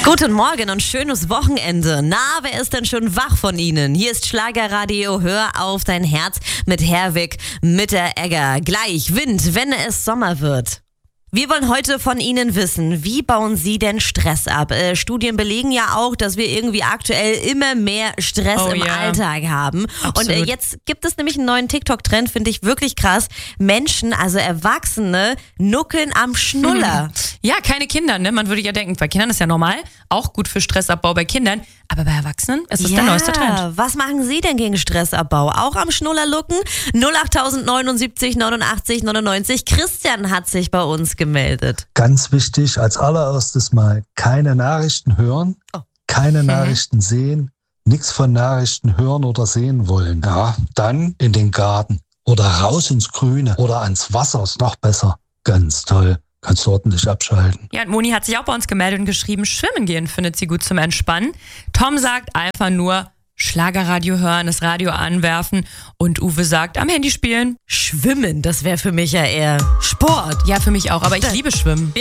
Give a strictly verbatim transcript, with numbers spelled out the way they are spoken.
Guten Morgen und schönes Wochenende. Na, wer ist denn schon wach von Ihnen? Hier ist Schlagerradio, hör auf dein Herz mit Herwig, mit der Egger. Gleich Wind, wenn es Sommer wird. Wir wollen heute von Ihnen wissen, wie bauen Sie denn Stress ab? Äh, Studien belegen ja auch, dass wir irgendwie aktuell immer mehr Stress Oh im ja. Alltag haben. Absolut. Und äh, jetzt gibt es nämlich einen neuen TikTok-Trend, finde ich wirklich krass. Menschen, also Erwachsene, nuckeln am Schnuller. Ja, keine Kinder, ne? Man würde ja denken, bei Kindern ist ja normal, auch gut für Stressabbau bei Kindern, aber bei Erwachsenen ist es Ja, der neueste Trend. was machen Sie denn gegen Stressabbau? Auch am Schnuller lucken? null acht neunundsiebzig neunundachtzig neunundneunzig. Christian hat sich bei uns gemeldet. Ganz wichtig, als allererstes mal keine Nachrichten hören, Oh. keine Nachrichten sehen, nichts von Nachrichten hören oder sehen wollen. Ja, dann in den Garten oder raus ins Grüne oder ans Wasser, ist noch besser. Ganz toll, kannst du ordentlich abschalten. Ja, und Moni hat sich auch bei uns gemeldet und geschrieben, schwimmen gehen findet sie gut zum Entspannen. Tom sagt einfach nur Schlagerradio hören, das Radio anwerfen und Uwe sagt am Handy spielen. Schwimmen, das wäre für mich ja eher Sport. Ja, für mich auch, aber ich liebe Schwimmen.